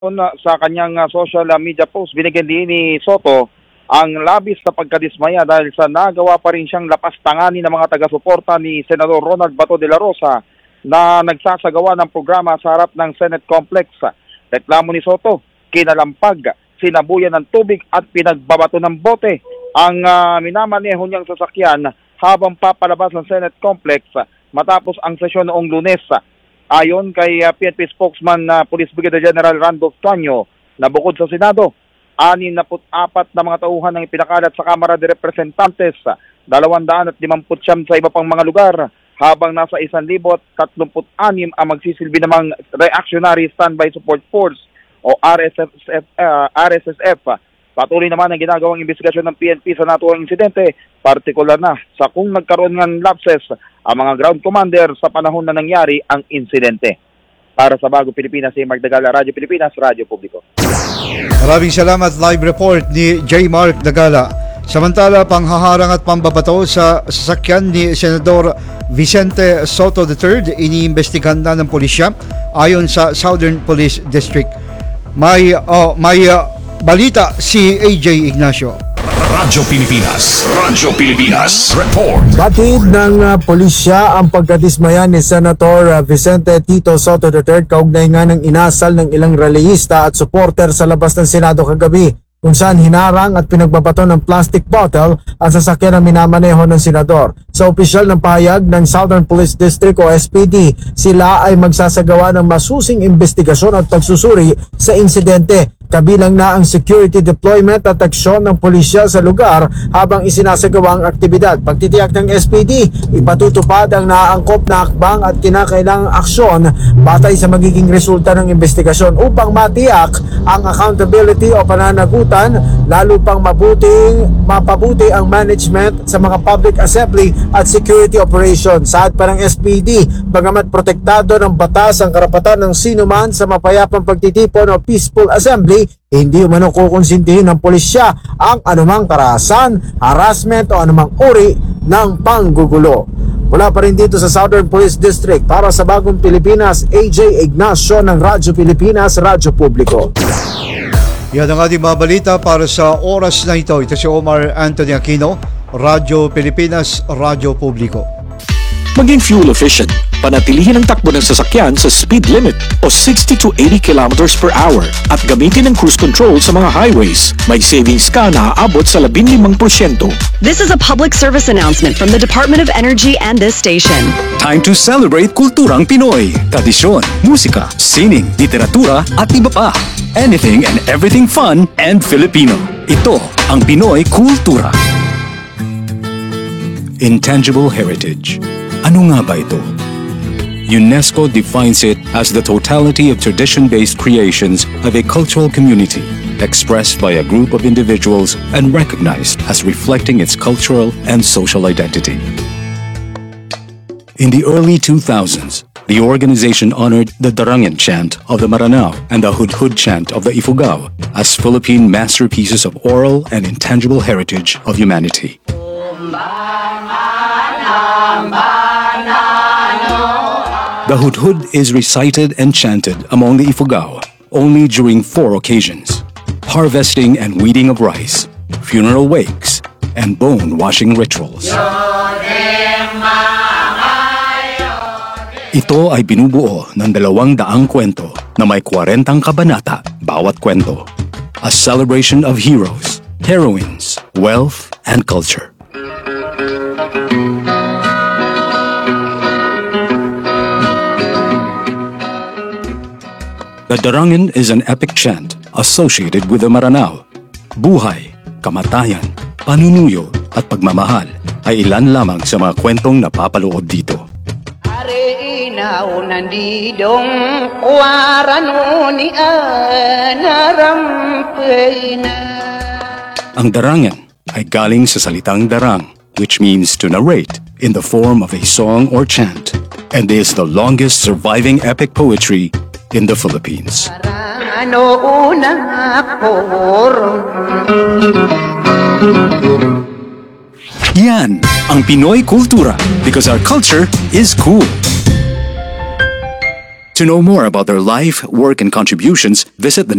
Sa kanyang social media post, binigyan din ni Soto ang labis na pagkadismaya dahil sa nagawa pa rin siyang lapastanganin ng mga taga-suporta ni Senador Ronald Bato de la Rosa na nagsasagawa ng programa sa harap ng Senate Complex. Reklamo ni Soto, kinalampag, sinabuyan ng tubig at pinagbabato ng bote ang minamaneho niyang sasakyan habang papalabas ng Senate Complex matapos ang sesyon noong Lunes. Ayon kay PNP spokesman Police Brigadier General Randolph Tuanyo na bukod sa Senado, 64 na mga tauhan ang ipinakalat sa Kamara de Representantes, 259 sa iba pang mga lugar, habang nasa 1,036 ang magsisilbi namang Reactionary Standby Support Force o RSSF. Patuloy naman ang ginagawang investigasyon ng PNP sa naturang insidente, partikular na sa kung nagkaroon ng lapses ang mga ground commander sa panahon na nangyari ang insidente. Para sa Bagong Pilipinas, si Mark Dagala, Radyo Pilipinas, Radyo Publiko. Maraming salamat. Live report ni J. Mark Dagala. Samantala, panghaharang at pambabato sa sasakyan ni Senador Vicente Soto III iniimbestigahan na ng pulisya ayon sa Southern Police District. May balita si AJ Ignacio. Radyo Pilipinas report. Batid ng pulisya ang pagkadismaya ni Senator Vicente Tito Soto III kaugnay nga ng inasal ng ilang relihista at supporter sa labas ng Senado kagabi, kung saan hinarang at pinagbabato ng plastic bottle ang sasakyan na minamaneho ng senador. Sa opisyal ng pahayag ng Southern Police District o SPD, sila ay magsasagawa ng masusing investigasyon at pagsusuri sa insidente, kabilang na ang security deployment at aksyon ng pulisya sa lugar habang isinasagawa ang aktibidad. Pagtitiyak ng SPD, ipatutupad ang naaangkop na hakbang at kinakailangang aksyon batay sa magiging resulta ng investigasyon upang matiyak ang accountability o pananagutan, lalo pang mapabuti ang management sa mga public assembly at security operations. Saad pa ng SPD, bagamat protektado ng batas ang karapatan ng sinuman sa mapayapang pagtitipon o peaceful assembly, hindi umano kukonsintihin ng pulisya ang anumang karahasan, harassment o anumang uri ng panggugulo. Mula pa rin dito sa Southern Police District, para sa Bagong Pilipinas, AJ Ignacio ng Radyo Pilipinas, Radyo Publiko. Yan ang ating mga balita para sa oras na ito. Ito si Omar Anthony Aquino, Radyo Pilipinas, Radyo Publiko. Maging fuel efficient, panatilihin ang takbo ng sasakyan sa speed limit o 60 to 80 kilometers per hour at gamitin ang cruise control sa mga highways. May savings ka na aabot sa 15%. This is a public service announcement from the Department of Energy and this station. Time to celebrate kulturang Pinoy, tradisyon, musika, sining, literatura at iba pa. Anything and everything fun and Filipino. Ito ang Pinoy Kultura. Intangible heritage. Ano nga ba ito? UNESCO defines it as the totality of tradition-based creations of a cultural community, expressed by a group of individuals and recognized as reflecting its cultural and social identity. In the early 2000s, the organization honored the Darangan chant of the Maranao and the Hudhud chant of the Ifugao as Philippine masterpieces of oral and intangible heritage of humanity. The Hudhud is recited and chanted among the Ifugao only during 4 occasions: harvesting and weeding of rice, funeral wakes, and bone-washing rituals. Ito ay binubuo ng 200 kwento na may 40 kabanata bawat kwento. A celebration of heroes, heroines, wealth, and culture. The Darangan is an epic chant associated with the Maranao. Buhay, kamatayan, panunuyo at pagmamahal ay ilan lamang sa mga kwentong napapaloob dito. Ang Darangan ay galing sa salitang darang, which means to narrate in the form of a song or chant, and is the longest surviving epic poetry in the Philippines. Yan ang Pinoy Kultura, because our culture is cool. To know more about their life, work, and contributions, visit the